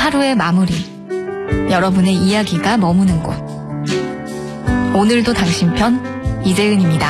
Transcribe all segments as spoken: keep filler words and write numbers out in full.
하루의 마무리. 여러분의 이야기가 머무는 곳. 오늘도 당신 편 이재은입니다.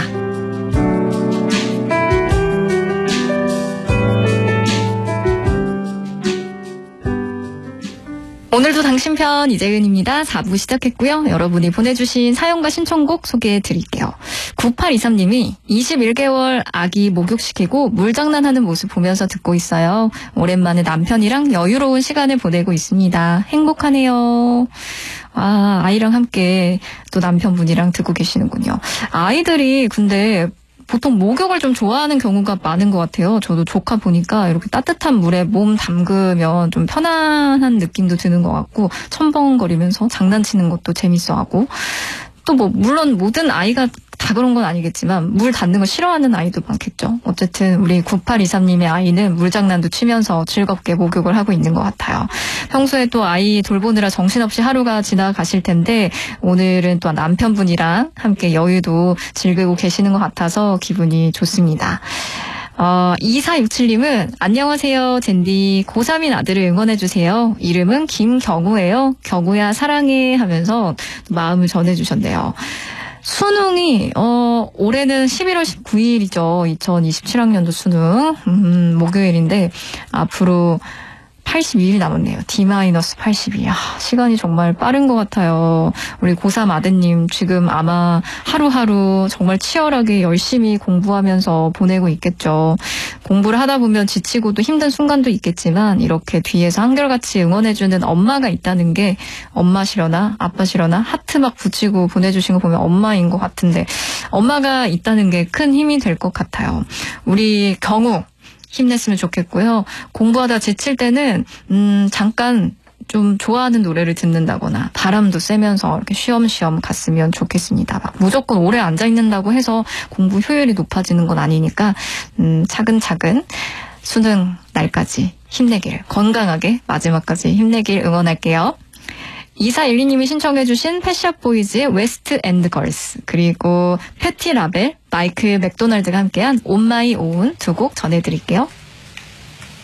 오늘도 당신 편 이재은입니다. 사 부 시작했고요. 여러분이 보내주신 사연과 신청곡 소개해드릴게요. 구팔이삼 님이 이십일 개월 아기 목욕시키고 물장난하는 모습 보면서 듣고 있어요. 오랜만에 남편이랑 여유로운 시간을 보내고 있습니다. 행복하네요. 아, 아이랑 함께 또 남편분이랑 듣고 계시는군요. 아이들이 근데 보통 목욕을 좀 좋아하는 경우가 많은 것 같아요. 저도 조카 보니까 이렇게 따뜻한 물에 몸 담그면 좀 편안한 느낌도 드는 것 같고, 첨벙거리면서 장난치는 것도 재밌어하고, 또 뭐 물론 모든 아이가 다 그런 건 아니겠지만 물 닿는 걸 싫어하는 아이도 많겠죠. 어쨌든 우리 구팔이삼 님의 아이는 물장난도 치면서 즐겁게 목욕을 하고 있는 것 같아요. 평소에 또 아이 돌보느라 정신없이 하루가 지나가실 텐데 오늘은 또 남편분이랑 함께 여유도 즐기고 계시는 것 같아서 기분이 좋습니다. 어, 이사육칠 님은 안녕하세요. 젠디 고삼인 아들을 응원해주세요. 이름은 김경우예요. 경우야 사랑해 하면서 마음을 전해주셨네요. 수능이 어 올해는 십일월 십구일이죠. 이천이십칠 학년도 수능 음, 목요일인데 앞으로 팔십이 일 남았네요. 디 팔십이. 아, 시간이 정말 빠른 것 같아요. 우리 고삼 아드님 지금 아마 하루하루 정말 치열하게 열심히 공부하면서 보내고 있겠죠. 공부를 하다 보면 지치고 또 힘든 순간도 있겠지만 이렇게 뒤에서 한결같이 응원해주는 엄마가 있다는 게 엄마시려나 아빠시려나 하트 막 붙이고 보내주신 거 보면 엄마인 것 같은데 엄마가 있다는 게 큰 힘이 될 것 같아요. 우리 경우 힘냈으면 좋겠고요. 공부하다 지칠 때는 음 잠깐 좀 좋아하는 노래를 듣는다거나 바람도 쐬면서 이렇게 쉬엄쉬엄 갔으면 좋겠습니다. 막 무조건 오래 앉아있는다고 해서 공부 효율이 높아지는 건 아니니까 음 차근차근 수능 날까지 힘내길, 건강하게 마지막까지 힘내길 응원할게요. 이사일이 님이 신청해주신 펫샵보이즈의 웨스트 앤드 걸스, 그리고 패티라벨, 마이클 맥도날드가 함께한 온 마이 오운 두 곡 전해드릴게요.